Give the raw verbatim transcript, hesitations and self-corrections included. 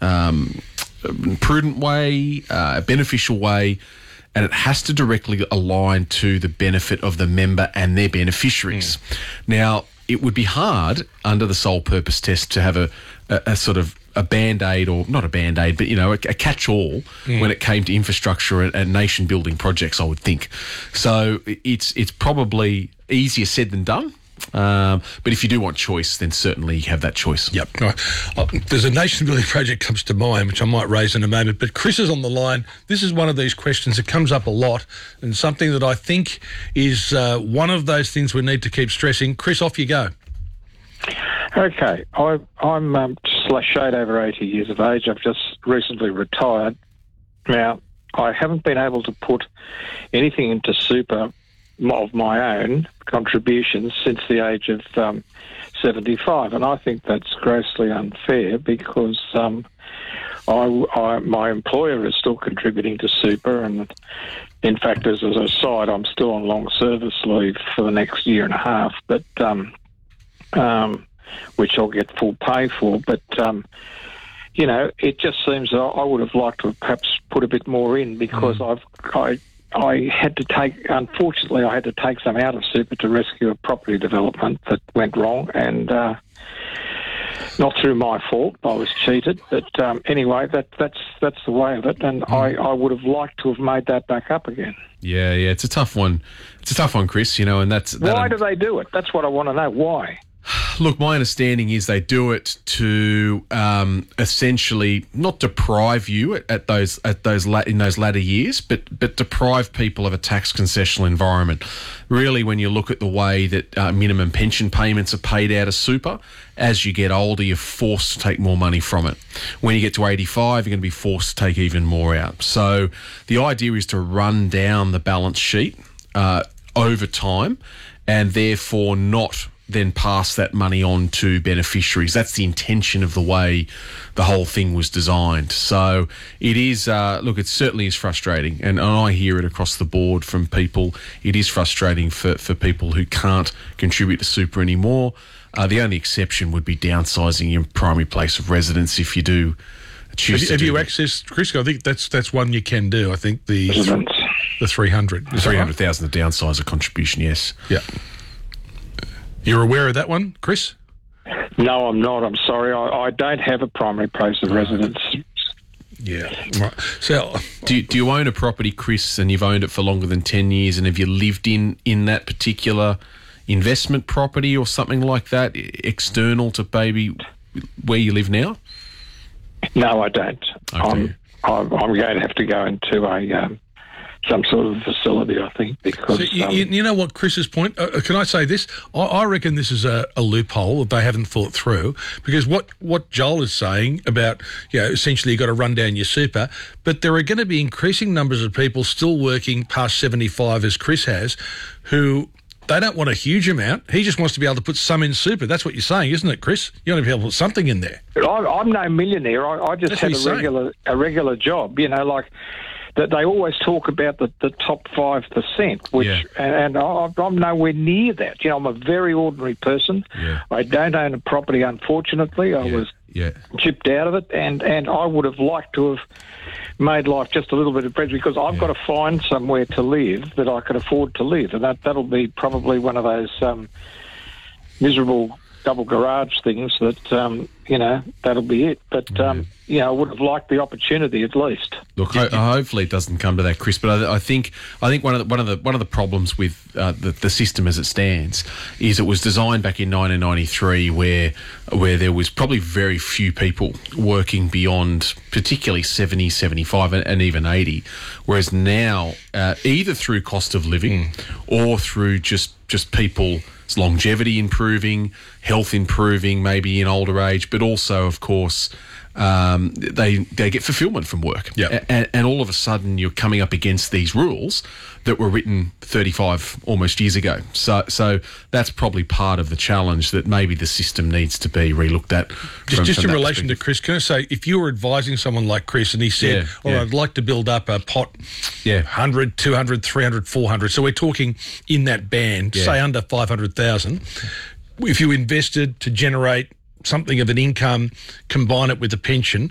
um, prudent way, uh, a beneficial way, and it has to directly align to the benefit of the member and their beneficiaries. Mm. Now, it would be hard under the sole purpose test to have a, a, a sort of a band-aid, or not a band-aid, but, you know, a, a catch-all mm. when it came to infrastructure and, and nation-building projects, I would think. So it's it's probably easier said than done. Um, but if you do want choice, then certainly you have that choice. Yep. Right. Uh, there's a nation-building project comes to mind, which I might raise in a moment. But Chris is on the line. This is one of these questions that comes up a lot, and something that I think is uh, one of those things we need to keep stressing. Chris, off you go. Okay. I, I'm um, just a shade over eighty years of age. I've just recently retired. Now, I haven't been able to put anything into super of my own contributions since the age of um, seventy-five, and I think that's grossly unfair because um, I, I, my employer is still contributing to super, and in fact, as, as an aside, I'm still on long service leave for the next year and a half, but um, um, which I'll get full pay for, but um, you know, it just seems that I would have liked to have perhaps put a bit more in because mm. I've I, I had to take, unfortunately, I had to take some out of super to rescue a property development that went wrong, and uh, not through my fault. I was cheated, but um, anyway, that that's that's the way of it, and mm. I, I would have liked to have made that back up again. Yeah, yeah, it's a tough one. It's a tough one, Chris. You know, and that's that why un- do they do it? That's what I want to know. Why? Look, my understanding is they do it to um, essentially not deprive you at, at those at those la- in those latter years, but but deprive people of a tax concessional environment. Really, when you look at the way that uh, minimum pension payments are paid out of super, as you get older, you're forced to take more money from it. When you get to eighty-five, you're going to be forced to take even more out. So the idea is to run down the balance sheet uh, over time, and therefore not then pass that money on to beneficiaries. That's the intention of the way the whole thing was designed. So it is, uh, look, it certainly is frustrating, and, and I hear it across the board from people. It is frustrating for, for people who can't contribute to super anymore. Uh, the only exception would be downsizing your primary place of residence if you do choose have, to have do you that. accessed, Chris? I think that's that's one you can do. I think the th- the three hundred. The three hundred thousand, the downsizer contribution, yes. Yeah. You're aware of that one, Chris? No, I'm not. I'm sorry. I, I don't have a primary place of residence. Yeah. Right. So, do you, do you own a property, Chris, and you've owned it for longer than ten years, and have you lived in, in that particular investment property or something like that, external to maybe where you live now? No, I don't. Okay. I'm, I'm, I'm going to have to go into a... Um, some sort of facility, I think, because... So you, um, you know what, Chris's point? Uh, can I say this? I, I reckon this is a, a loophole that they haven't thought through, because what, what Joel is saying about, you know, essentially you've got to run down your super, but there are going to be increasing numbers of people still working past seventy-five, as Chris has, who... They don't want a huge amount. He just wants to be able to put some in super. That's what you're saying, isn't it, Chris? You want to be able to put something in there. I, I'm no millionaire. I, I just That's had a saying. regular a regular job, you know, like... that they always talk about the, the top five percent, which, yeah. and, and I, I'm nowhere near that. You know, I'm a very ordinary person. Yeah. I don't own a property, unfortunately. I yeah. was yeah. chipped out of it, and, and I would have liked to have made life just a little bit of better, because I've yeah. got to find somewhere to live that I could afford to live, and that, that'll be probably one of those um, miserable double garage things that, um, you know, that'll be it. But, um, you know, I would have liked the opportunity at least. Look, ho- hopefully it doesn't come to that, Chris. But I, I think I think one of the, one of the one of the problems with uh, the, the system as it stands is it was designed back in nineteen ninety-three, where where there was probably very few people working beyond particularly seventy, seventy-five, and, and even eighty. Whereas now, uh, either through cost of living mm. or through just just people's longevity improving, health improving, maybe in older age, but also, of course, um, they they get fulfilment from work. Yep. And, and all of a sudden you're coming up against these rules that were written thirty-five almost years ago. So so that's probably part of the challenge, that maybe the system needs to be relooked at. Just, from, just from in relation to Chris, can I say, if you were advising someone like Chris and he said, Yeah, oh, yeah. I'd like to build up a pot, Yeah. one hundred, two hundred, three hundred, four hundred, so we're talking in that band, Yeah. say under five hundred thousand, if you invested to generate something of an income, combine it with a pension,